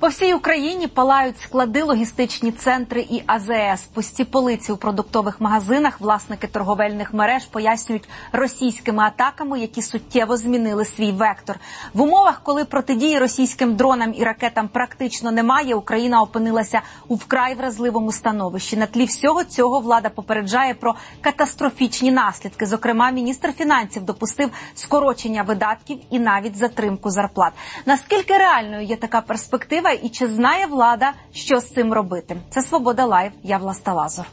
По всій Україні палають склади, логістичні центри і АЗС. Пусті полиці у продуктових магазинах власники торговельних мереж пояснюють російськими атаками, які суттєво змінили свій вектор. В умовах, коли протидії російським дронам і ракетам практично немає, Україна опинилася у вкрай вразливому становищі. На тлі всього цього влада попереджає про катастрофічні наслідки. Зокрема, міністр фінансів допустив скорочення видатків і навіть затримку зарплат. Наскільки реальною є така перспектива? І чи знає влада, що з цим робити? Це «Свобода Лайв», я Власта Лазур.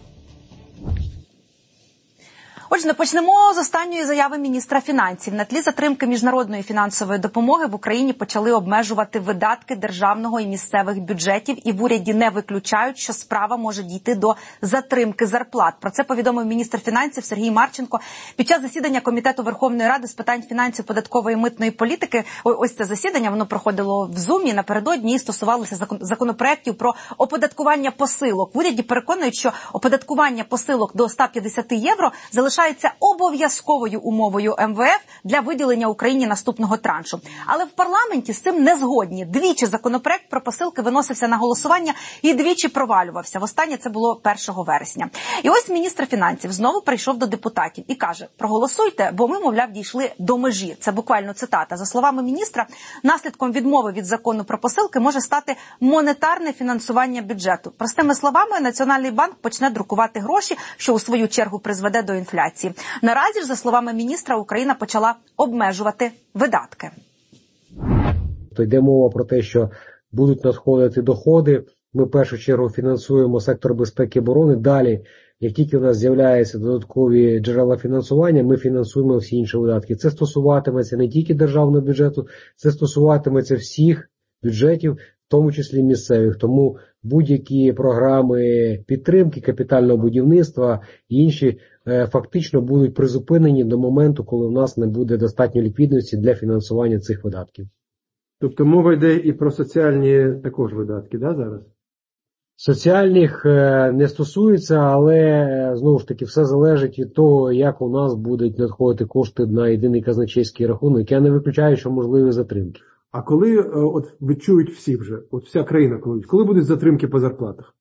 Отже, почнемо з останньої заяви міністра фінансів. На тлі затримки міжнародної фінансової допомоги в Україні почали обмежувати видатки державного і місцевих бюджетів, і в уряді не виключають, що справа може дійти до затримки зарплат. Про це повідомив міністр фінансів Сергій Марченко під час засідання Комітету Верховної Ради з питань фінансів, податкової і митної політики. Ось це засідання, воно проходило в Зумі напередодні і стосувалося законопроєктів про оподаткування посилок. В уряді переконують, що оподаткування посилок до 150 євро залишається обов'язковою умовою МВФ для виділення Україні наступного траншу. Але в парламенті з цим не згодні. Двічі законопроект про посилки виносився на голосування і двічі провалювався. Востаннє це було 1 вересня. І ось міністр фінансів знову прийшов до депутатів і каже: проголосуйте, бо ми, мовляв, дійшли до межі. Це буквально цитата. За словами міністра, наслідком відмови від закону про посилки може стати монетарне фінансування бюджету. Простими словами, Національний банк почне друкувати гроші, що у свою чергу призведе до інфляції. Наразі ж, за словами міністра, Україна почала обмежувати видатки. То йде мова про те, що будуть надходити доходи. Ми в першу чергу фінансуємо сектор безпеки і оборони. Далі, як тільки у нас з'являються додаткові джерела фінансування, ми фінансуємо всі інші видатки. Це стосуватиметься не тільки державного бюджету, це стосуватиметься всіх бюджетів, в тому числі місцевих. Тому будь-які програми підтримки, капітального будівництва і інші фактично будуть призупинені до моменту, коли у нас не буде достатньо ліквідності для фінансування цих видатків. Тобто мова йде і про соціальні також видатки, да, зараз? Соціальних не стосується, але, знову ж таки, все залежить від того, як у нас будуть надходити кошти на єдиний казначейський рахунок. Я не виключаю, що можливі затримки. А коли от відчують всі вже, от вся країна, коли будуть затримки по зарплатах?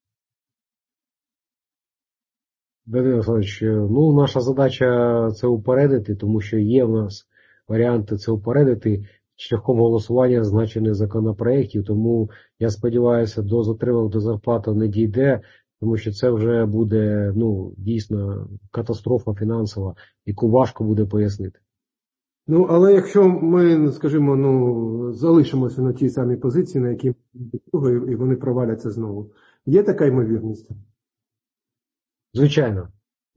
Дмитро Олександрович, наша задача це упередити, тому що є в нас варіанти це упередити шляхом голосування зазначених законопроєктів, тому я сподіваюся, до затримок до зарплати не дійде, тому що це вже буде, дійсно катастрофа фінансова, яку важко буде пояснити. Але якщо ми, скажімо, залишимося на тій самій позиції, на якій і вони проваляться знову, є така ймовірність? Звичайно.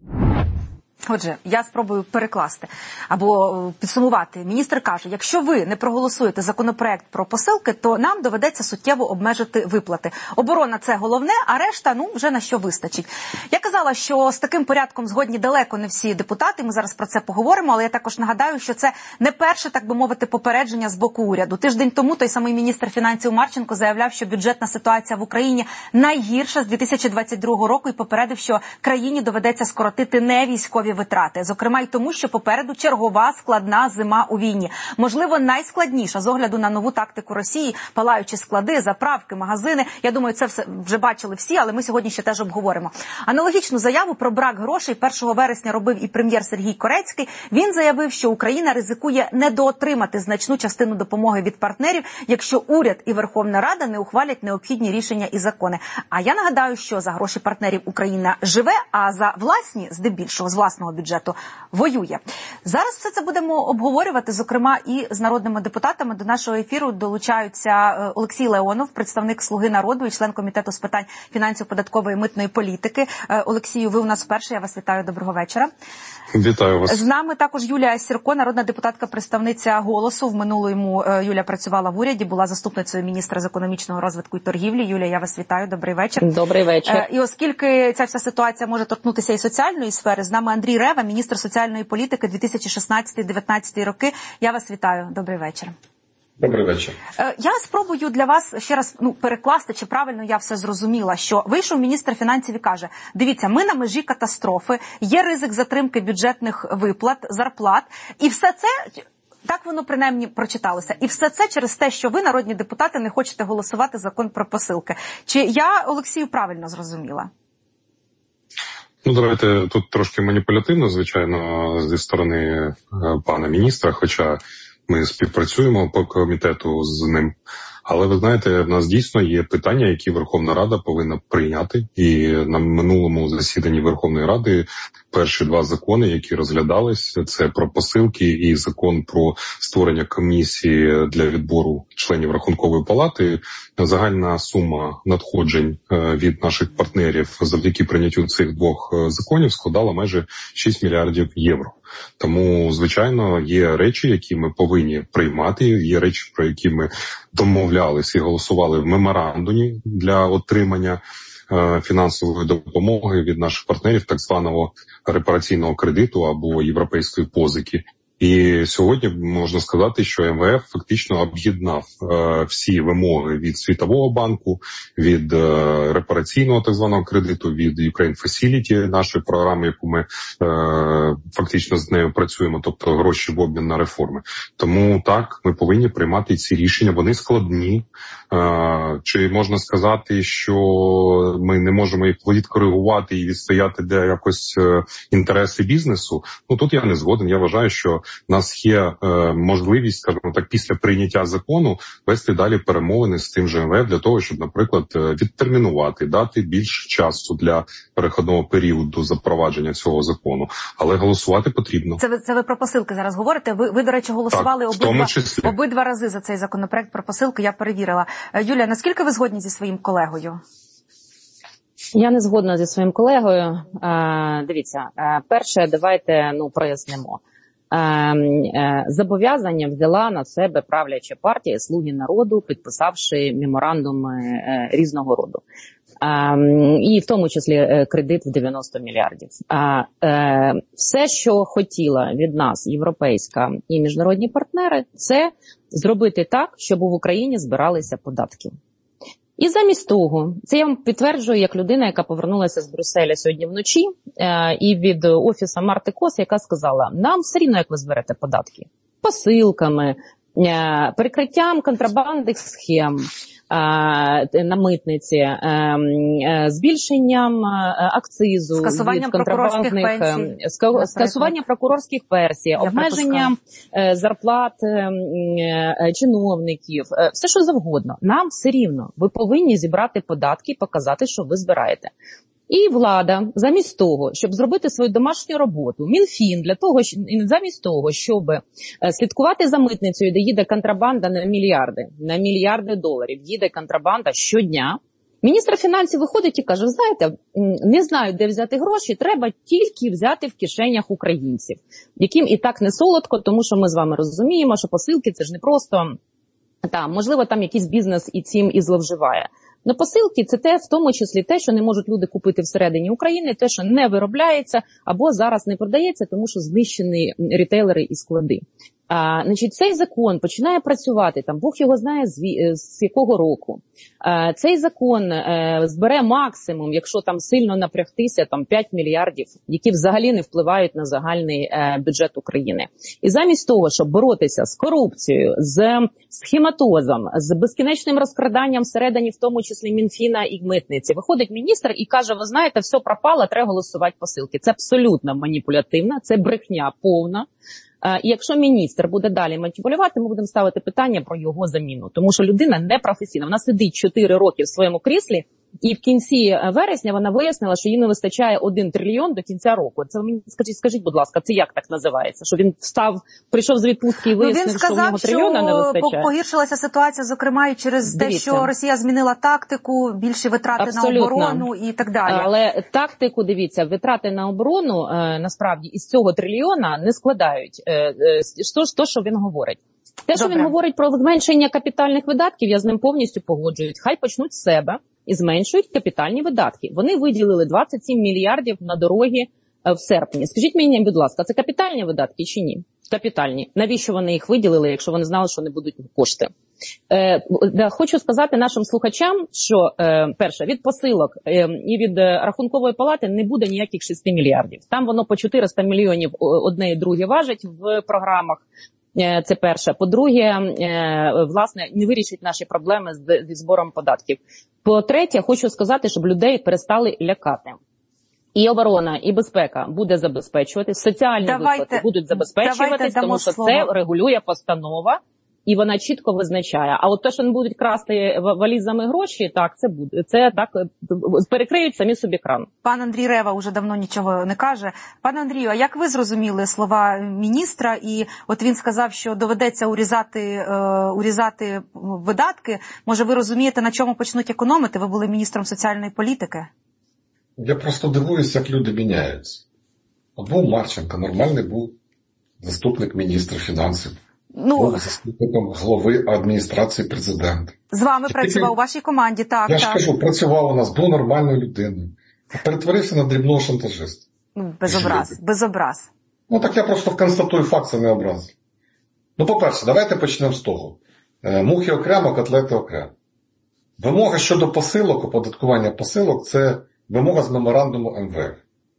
Отже, я спробую перекласти або підсумувати. Міністр каже, якщо ви не проголосуєте законопроект про посилки, то нам доведеться суттєво обмежити виплати. Оборона – це головне, а решта, вже на що вистачить. Я казала, що з таким порядком згодні далеко не всі депутати, ми зараз про це поговоримо, але я також нагадаю, що це не перше, так би мовити, попередження з боку уряду. Тиждень тому той самий міністр фінансів Марченко заявляв, що бюджетна ситуація в Україні найгірша з 2022 року і попередив, що країні доведеться скоротити не військові витрати. Зокрема й тому, що попереду чергова складна зима у війні. Можливо, найскладніша з огляду на нову тактику Росії, палаючі склади, заправки, магазини. Я думаю, це все вже бачили всі, але ми сьогодні ще теж обговоримо. Аналогічну заяву про брак грошей 1 вересня робив і прем'єр Сергій Корецький. Він заявив, що Україна ризикує недоотримати значну частину допомоги від партнерів, якщо уряд і Верховна Рада не ухвалять необхідні рішення і закони. А я нагадаю, що за гроші партнерів Україна живе, а за власні, здебільшого, з власного бюджету воює. Зараз все це будемо обговорювати, зокрема і з народними депутатами. До нашого ефіру долучаються Олексій Леонов, представник «Слуги народу» і член Комітету з питань фінансів, податкової і митної політики. Олексію, ви у нас вперше, я вас вітаю, доброго вечора. Вітаю вас. З нами також Юлія Сірко, народна депутатка, представниця «Голосу». В минулому Юлія працювала в уряді, була заступницею міністра з економічного розвитку і торгівлі. Юлія, я вас вітаю, добрий вечір. Добрий вечір. І оскільки ця вся ситуація може торкнутися і соціальної сфери, з нами Андрій Рева, міністр соціальної політики 2016-2019 роки. Я вас вітаю. Добрий вечір. Добрий вечір. Я спробую для вас ще раз перекласти, чи правильно я все зрозуміла, що вийшов міністр фінансів і каже, дивіться, ми на межі катастрофи, є ризик затримки бюджетних виплат, зарплат, і все це Так воно принаймні прочиталося. І все це через те, що ви, народні депутати, не хочете голосувати закон про посилки. Чи я, Олексію, правильно зрозуміла? Ну, давайте, тут трошки маніпулятивно, звичайно, зі сторони пана міністра, хоча ми співпрацюємо по комітету з ним. Але ви знаєте, в нас дійсно є питання, які Верховна Рада повинна прийняти. І на минулому засіданні Верховної Ради перші два закони, які розглядались, це про посилки і закон про створення комісії для відбору членів Рахункової палати. Загальна сума надходжень від наших партнерів завдяки прийняттю цих двох законів складала майже 6 мільярдів євро. Тому, звичайно, є речі, які ми повинні приймати, є речі, про які ми домовлялись і голосували в меморандумі для отримання фінансової допомоги від наших партнерів, так званого репараційного кредиту або європейської позики. І сьогодні можна сказати, що МВФ фактично об'єднав всі вимоги від Світового банку, від репараційного так званого кредиту, від Ukraine Facility, нашої програми, яку ми фактично з нею працюємо, тобто гроші в обмін на реформи. Тому так, ми повинні приймати ці рішення, вони складні. Чи можна сказати, що ми не можемо їх відкоригувати і відстояти для якось інтереси бізнесу? Ну, тут я не згоден. Я вважаю, що у нас є можливість, скажімо так, після прийняття закону вести далі перемовини з тим же МВФ для того, щоб, наприклад, відтермінувати, дати більше часу для переходного періоду запровадження цього закону. Але голосувати потрібно. Це ви про посилки зараз говорите. Ви до речі, голосували так, обидва рази за цей законопроект про посилки, я перевірила. Юлія, наскільки ви згодні зі своїм колегою? Я не згодна зі своїм колегою. Дивіться, перше, давайте прояснимо. Зобов'язання взяла на себе правляча партія «Слуги народу», підписавши меморандуми різного роду. І в тому числі кредит в 90 мільярдів. Все, що хотіла від нас європейська і міжнародні партнери, це зробити так, щоб в Україні збиралися податки. І замість того, це я вам підтверджую як людина, яка повернулася з Брюсселя сьогодні вночі, і від офісу Марти Кос, яка сказала, нам все рівно, як ви зберете податки. Посилками, перекриттям контрабандних схем на митниці, збільшенням акцизу, скасуванням прокурорських пенсій, обмеженням зарплат чиновників, все що завгодно. Нам все рівно. Ви повинні зібрати податки і показати, що ви збираєте. І влада, замість того, щоб зробити свою домашню роботу, Мінфін, замість того, щоб слідкувати за митницею, де їде контрабанда на мільярди доларів, їде контрабанда щодня, міністр фінансів виходить і каже, знаєте, не знаю, де взяти гроші, треба тільки взяти в кишенях українців, яким і так не солодко, тому що ми з вами розуміємо, що посилки це ж не просто, можливо, там якийсь бізнес і цим і зловживає. Но посилки – це в тому числі те, що не можуть люди купити всередині України, те, що не виробляється або зараз не продається, тому що знищені рітейлери і склади. Цей закон починає працювати, Бог його знає з якого року. Цей закон збере максимум, якщо сильно напрягтися, 5 мільярдів, які взагалі не впливають на загальний бюджет України. І замість того, щоб боротися з корупцією, з схематозом, з безкінечним розкраданням всередині, в тому числі Мінфіна і митниці, виходить міністр і каже, ви знаєте, все пропало, треба голосувати посилки. Це абсолютно маніпулятивна, це брехня повна. І якщо міністр буде далі маніпулювати, ми будемо ставити питання про його заміну. Тому що людина не професійна. Вона сидить 4 роки в своєму кріслі, і в кінці вересня вона вияснила, що їй не вистачає 1 трильйон до кінця року. Це мені скажіть, будь ласка, це як так називається? Що він прийшов з відпустки і вияснив, що в нього трильйона не вистачає? Він сказав, що погіршилася ситуація, зокрема, і через те, що Росія змінила тактику, більші витрати на оборону і так далі. Але тактику, дивіться, витрати на оборону, насправді, із цього трильйона не складають то, що він говорить. Те, що він говорить про зменшення капітальних видатків, я з ним повністю погоджуюсь. Хай почнуть з себе і зменшують капітальні видатки. Вони виділили 27 мільярдів на дороги в серпні. Скажіть мені, будь ласка, це капітальні видатки чи ні? Капітальні. Навіщо вони їх виділили, якщо вони знали, що не будуть кошти? Хочу сказати нашим слухачам, що, перше, від посилок і від Рахункової палати не буде ніяких 6 мільярдів. Там воно по 400 мільйонів одне і друге важить в програмах. Це перше. По-друге, власне, не вирішить наші проблеми зі збором податків. По-третє, хочу сказати, щоб людей перестали лякати. І оборона, і безпека буде забезпечувати, соціальні виплати будуть забезпечуватись, тому що це регулює постанова, і вона чітко визначає. А от те, що не будуть красти валізами гроші, так, це буде. Це так, перекриють самі собі кран. Пан Андрій Рева уже давно нічого не каже. Пане Андрію, а як ви зрозуміли слова міністра? І от він сказав, що доведеться урізати видатки. Може, ви розумієте, на чому почнуть економити? Ви були міністром соціальної політики. Я просто дивуюсь, як люди міняються. От був Марченко, нормальний був заступник міністра фінансів. Був заступником голови адміністрації президента. З вами працював у вашій команді, так. Я ж кажу, працював у нас, був нормальною людиною. Перетворився на дрібного шантажиста. Без образ. Ну так я просто констатую факт, це не образ. Ну, по-перше, давайте почнемо з того. Мухи окремо, котлети окремо. Вимога щодо посилок, оподаткування посилок – це вимога з меморандуму МВФ.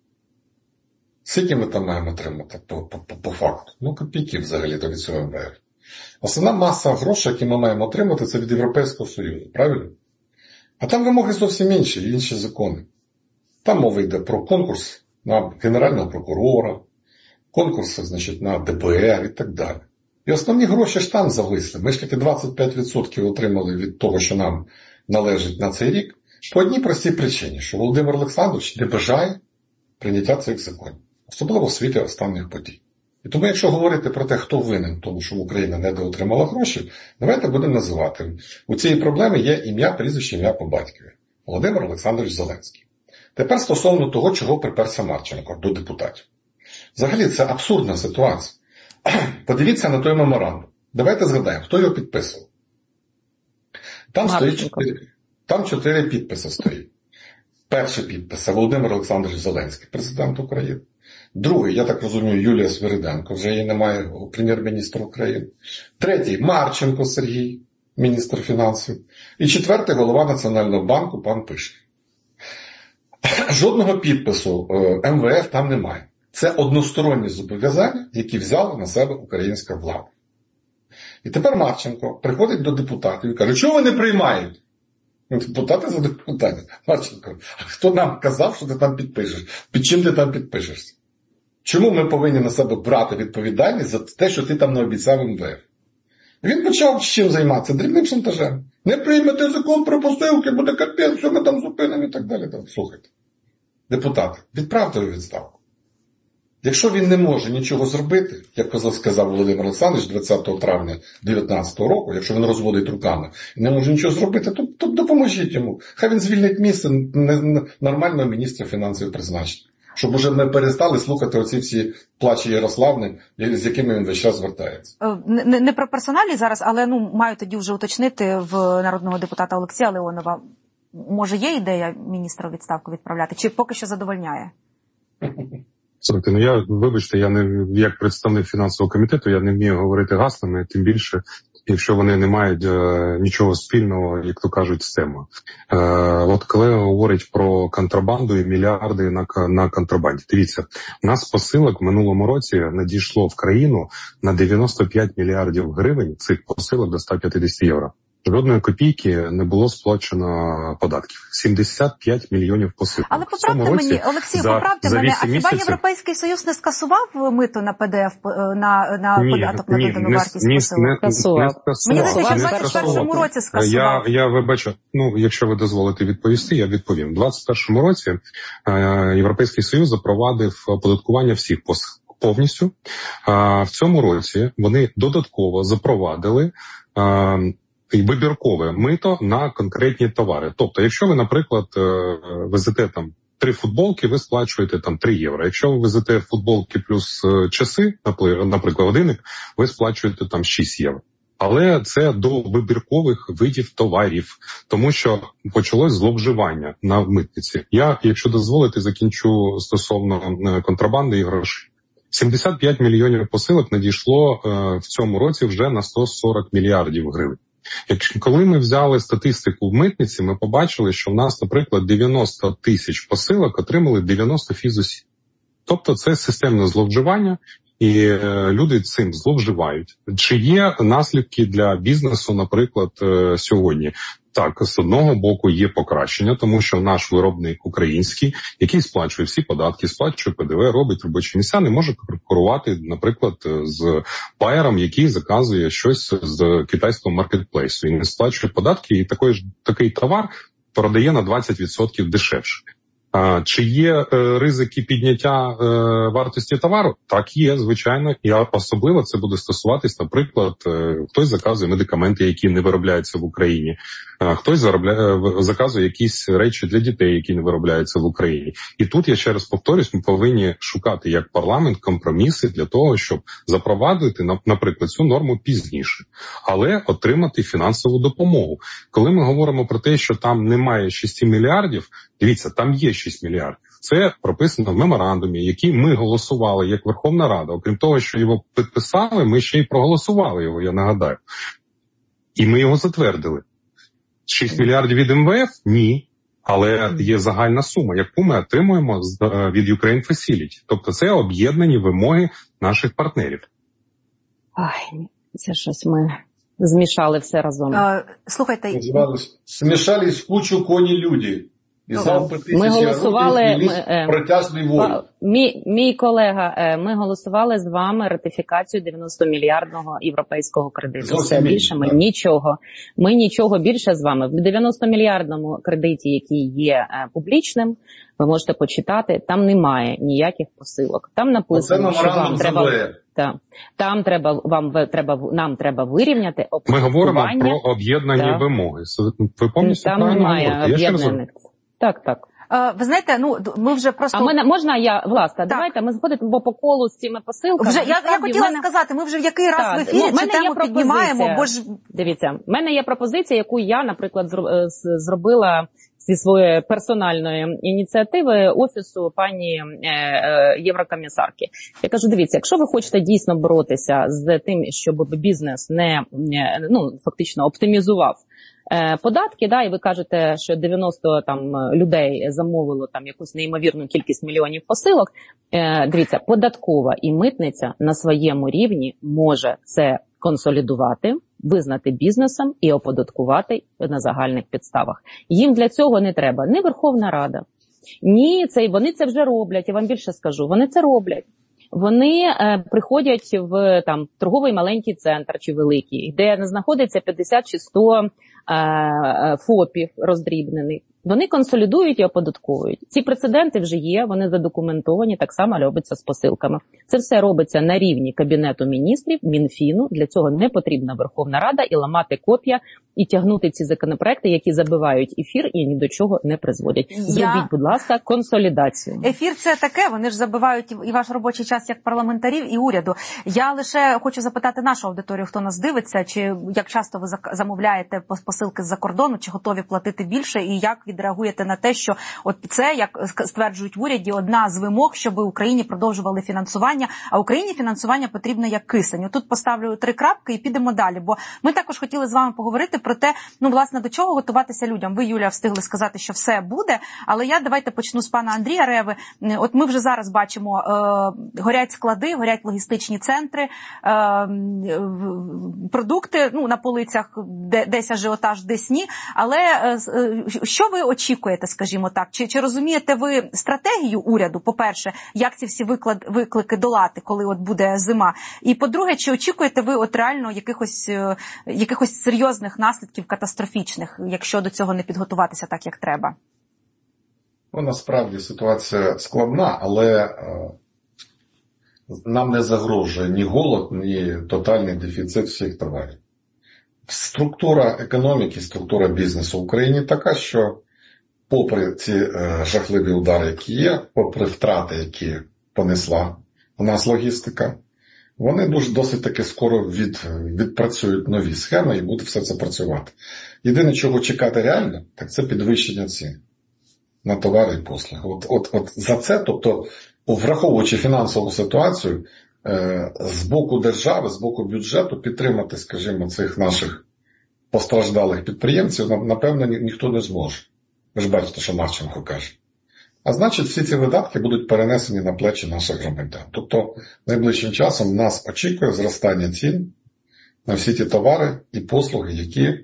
Скільки ми там маємо отримати по факту? Ну, копійки взагалі від цього МВФ. Основна маса грошей, які ми маємо отримати, це від Європейського Союзу, правильно? А там вимоги зовсім інші закони. Там мова йде про конкурс на Генерального прокурора, конкурси, значить, на ДБР і так далі. І основні гроші ж там зависли. Ми ж таки 25% отримали від того, що нам належить на цей рік, по одній простій причині, що Володимир Олександрович не бажає прийняття цих законів. Особливо в світі останніх подій. І тому, якщо говорити про те, хто винен в тому, що Україна недоотримала гроші, давайте будемо називати. У цієї проблеми є ім'я, прізвище, ім'я по батькові. Володимир Олександрович Зеленський. Тепер стосовно того, чого приперся Марченко до депутатів. Взагалі, це абсурдна ситуація. Подивіться на той меморандум. Давайте згадаємо, хто його підписував. Там 4 підписи стоїть. Перший підпис – це Володимир Олександрович Зеленський, президент України. Другий, я так розумію, Юлія Свириденко, вже її немає, прем'єр-міністр України. Третій – Марченко Сергій, міністр фінансів. І четвертий – голова Національного банку пан Пишний. Жодного підпису МВФ там немає. Це односторонні зобов'язання, які взяла на себе українська влада. І тепер Марченко приходить до депутатів і каже, чого ви не приймаєте? Депутати задають питання. Марченко, а хто нам казав, що ти там підпишеш? Під чим ти там підпишешся? Чому ми повинні на себе брати відповідальність за те, що ти там не обіцяв МВФ? Він почав чим займатися? Дрібним шантажем. Не приймете закон про посилки, буде капець, що ми там зупинимо і так далі. Слухайте, депутати, відправте його у відставку. Якщо він не може нічого зробити, як сказав Володимир Олександрович 20 травня 2019 року, якщо він розводить руками і не може нічого зробити, то допоможіть йому. Хай він звільнить місце нормального міністра фінансів призначення. Щоб уже ми перестали слухати оці всі плачі Ярославни, з якими він весь час звертається. Не про персоналі зараз, але маю тоді вже уточнити в народного депутата Олексія Леонова. Може є ідея міністра у відставку відправляти? Чи поки що задовольняє? Слухайте, вибачте, я не як представник фінансового комітету, я не вмію говорити гаслами, тим більше, якщо вони не мають нічого спільного, як то кажуть, з темою. От коли говорять про контрабанду і мільярди на контрабанді. Дивіться, у нас посилок в минулому році надійшло в країну на 95 мільярдів гривень цих посилок до 150 євро. Жодної копійки не було сплачено податків. 75 мільйонів посилок. Але поправте мені, Олексію, поправте мене, а хіба Європейський Союз не скасував мито на ПДФ, на податок на додану вартість посилок? Мені здається, що в 2021 році скасував. Я вибачу, якщо ви дозволите відповісти, я відповім. У 2021 році Європейський Союз запровадив оподаткування всіх посилок повністю. В цьому році вони додатково запровадили і вибіркове мито на конкретні товари. Тобто, якщо ви, наприклад, везете там 3 футболки, ви сплачуєте там 3 євро. Якщо ви везете футболки плюс часи, наприклад, годинник, ви сплачуєте там 6 євро. Але це до вибіркових видів товарів, тому що почалось зловживання на митниці. Я, якщо дозволите, закінчу стосовно контрабанди і грошей. 75 мільйонів посилок надійшло в цьому році вже на 140 мільярдів гривень. Коли ми взяли статистику в митниці, ми побачили, що в нас, наприклад, 90 тисяч посилок отримали 90 фізосіб. Тобто це системне зловживання, і люди цим зловживають. Чи є наслідки для бізнесу, наприклад, сьогодні? Так, з одного боку є покращення, тому що наш виробник український, який сплачує всі податки, сплачує ПДВ, робить робочі місця, не може конкурувати, наприклад, з байером, який заказує щось з китайського маркетплейсу. І не сплачує податки, і такий товар продає на 20% дешевше. Чи є ризики підняття вартості товару? Так, є, звичайно. І особливо це буде стосуватись, наприклад, хтось заказує медикаменти, які не виробляються в Україні, хтось заказує якісь речі для дітей, які не виробляються в Україні. І тут, я ще раз повторюсь, ми повинні шукати як парламент компроміси для того, щоб запровадити, наприклад, цю норму пізніше, але отримати фінансову допомогу. Коли ми говоримо про те, що там немає 6 мільярдів, дивіться, там є 6 мільярдів. Це прописано в меморандумі, який ми голосували як Верховна Рада. Окрім того, що його підписали, ми ще й проголосували його, я нагадаю. І ми його затвердили. 6 мільярдів від МВФ? Ні. Але є загальна сума, яку ми отримуємо від Ukraine Facility. Тобто це об'єднані вимоги наших партнерів. Ай, це щось ми змішали все разом. Слухайте. Смішались в кучу коні люди. Ми голосували, протяжний волі. Мій колега, ми голосували з вами ратифікацію 90-мільярдного європейського кредиту. Все більше ми нічого більше з вами. В 90-мільярдному кредиті, який є публічним, ви можете почитати, там немає ніяких посилок. Там написано, що вам треба, нам треба вирівняти оподаткування. Ми говоримо про об'єднані вимоги. Ви повністю там немає об'єднаних. Так. Ви знаєте, ми вже просто... Можна я, власне, давайте ми сходимо по колу з цими посилками. Я хотіла сказати, ми вже в який раз в ефірі цю тему піднімаємо, бо ж... Дивіться, в мене є пропозиція, яку я, наприклад, зробила зі своєї персональної ініціативи Офісу пані Єврокомісарки. Я кажу, дивіться, якщо ви хочете дійсно боротися з тим, щоб бізнес фактично оптимізував податки, і ви кажете, що 90 людей замовило якусь неймовірну кількість мільйонів посилок. Дивіться, податкова і митниця на своєму рівні може це консолідувати, визнати бізнесом і оподаткувати на загальних підставах. Їм для цього не треба ні Верховна Рада, ні вони це вже роблять, я вам більше скажу, вони це роблять. Вони приходять в торговий маленький центр чи великий, де не знаходиться 50 чи 100 ФОПів роздрібнених. Вони консолідують і оподатковують. Ці прецеденти вже є, вони задокументовані, так само робиться з посилками. Це все робиться на рівні Кабінету міністрів, Мінфіну. Для цього не потрібна Верховна Рада і ламати коп'я, і тягнути ці законопроекти, які забивають ефір і ні до чого не призводять. Зробіть, будь ласка, консолідацію. Ефір це таке, вони ж забивають і ваш робочий час як парламентарів, і уряду. Я лише хочу запитати нашу аудиторію, хто нас дивиться, чи як часто ви замовляєте посилки з-за кордону, чи готові платити більше, і як відреагуєте на те, що от це, як стверджують в уряді, одна з вимог, щоб Україні продовжували фінансування, а Україні фінансування потрібно як кисень. Тут поставлю 3 крапки і підемо далі, бо ми також хотіли з вами поговорити про те, власне, до чого готуватися людям. Ви, Юлія, встигли сказати, що все буде, але давайте почну з пана Андрія Реви. От ми вже зараз бачимо, горять склади, горять логістичні центри, продукти, на полицях десь ажіотаж, десь ні, але що ви очікуєте, скажімо так? Чи розумієте ви стратегію уряду, по-перше, як ці всі виклики долати, коли от буде зима? І, по-друге, чи очікуєте ви от реально якихось серйозних наслідків катастрофічних, якщо до цього не підготуватися так, як треба? Насправді ситуація складна, але нам не загрожує ні голод, ні тотальний дефіцит всіх товарів. Структура економіки, структура бізнесу в Україні така, що попри ці жахливі удари, які є, попри втрати, які понесла у нас логістика, вони досить таки скоро відпрацюють нові схеми і буде все це працювати. Єдине, чого чекати реально, так це підвищення цін на товари і послуги. От за це, тобто, враховуючи фінансову ситуацію, з боку держави, з боку бюджету підтримати, скажімо, цих наших постраждалих підприємців, напевно, ніхто не зможе. Ви ж бачите, що Марченко каже. А значить, всі ці видатки будуть перенесені на плечі наших громадян. Тобто, найближчим часом нас очікує зростання цін на всі ті товари і послуги,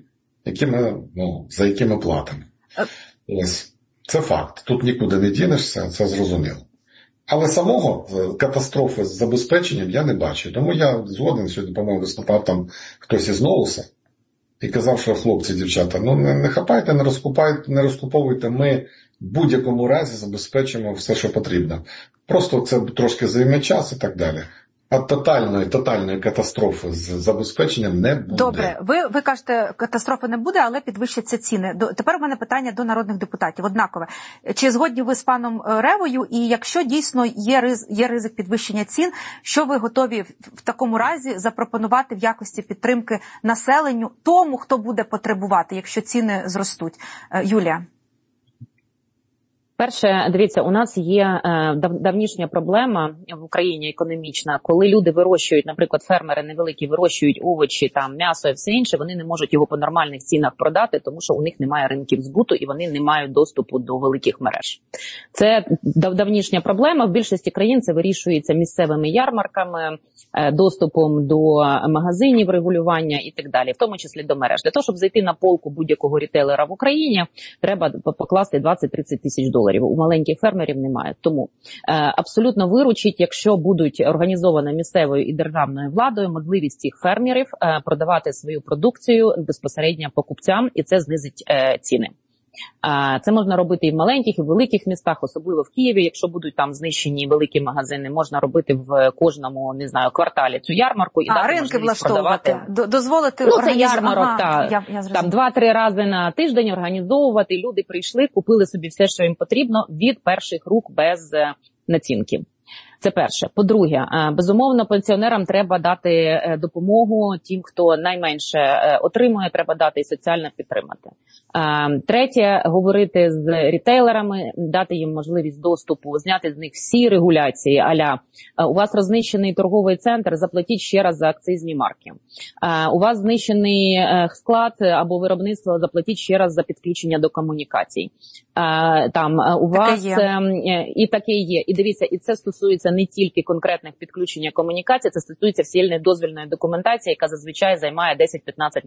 за які ми платимо. Ось. Це факт. Тут нікуди не дінешся, це зрозуміло. Але самого катастрофи з забезпеченням я не бачу. Тому я згоден, сьогодні, по-моєму, виступав там хтось із Ноуса і казав, що хлопці, дівчата, не хапайте, не розкуповуйте, ми в будь-якому разі забезпечимо все, що потрібно. Просто це трошки займе час і так далі. А тотальної катастрофи з забезпеченням не буде. Добре, ви кажете, катастрофи не буде, але підвищаться ціни. Тепер у мене питання до народних депутатів. Однакове. Чи згодні ви з паном Ревою? І якщо дійсно є ризик підвищення цін, що ви готові в такому разі запропонувати в якості підтримки населенню, тому, хто буде потребувати, якщо ціни зростуть? Юлія. Перше, дивіться, у нас є давнішня проблема в Україні економічна, коли люди вирощують, наприклад, фермери невеликі вирощують овочі, там м'ясо і все інше, вони не можуть його по нормальних цінах продати, тому що у них немає ринків збуту і вони не мають доступу до великих мереж. Це давнішня проблема. В більшості країн це вирішується місцевими ярмарками, доступом до магазинів, регулювання і так далі, в тому числі до мереж. Для того, щоб зайти на полку будь-якого рітейлера в Україні, треба покласти 20-30 тисяч доларів. У маленьких фермерів немає. Тому абсолютно виручить, якщо будуть організовані місцевою і державною владою можливість цих фермерів продавати свою продукцію безпосередньо покупцям, і це знизить ціни. Це можна робити і в маленьких, і в великих містах, особливо в Києві, якщо будуть там знищені великі магазини, можна робити в кожному, не знаю, кварталі цю ярмарку і дати ринки можливість влаштовувати, дозволити це ярмарок, там 2-3 рази на тиждень організовувати, люди прийшли, купили собі все, що їм потрібно, від перших рук без націнки. Це перше. По-друге, безумовно, пенсіонерам треба дати допомогу, тим, хто найменше отримує, треба дати і соціально підтримати. Третє, говорити з рітейлерами, дати їм можливість доступу, зняти з них всі регуляції, а-ля у вас рознищений торговий центр, заплатіть ще раз за акцизні марки. У вас знищений склад або виробництво, заплатіть ще раз за підключення до комунікацій. Там у вас і таке є. І дивіться, і це стосується не тільки конкретних підключення комунікацій, це стосується всієї дозвільної документації, яка зазвичай займає 10-15